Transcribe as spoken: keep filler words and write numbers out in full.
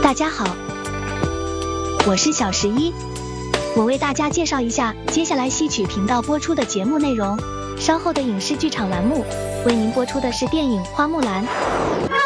大家好，我是小十一，我为大家介绍一下接下来戏曲频道播出的节目内容。稍后的影视剧场栏目为您播出的是电影《花木兰》。